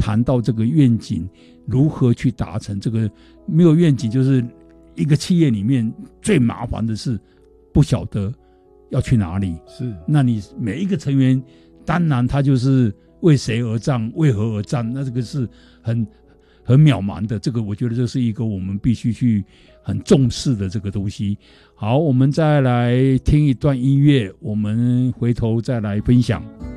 谈到这个愿景如何去达成。这个没有愿景，就是一个企业里面最麻烦的是不晓得要去哪里。 是， 那你每一个成员，当然他就是为谁而战，为何而战，那这个是很渺茫的。这个我觉得这是一个我们必须去很重视的这个东西。好，我们再来听一段音乐，我们回头再来分享。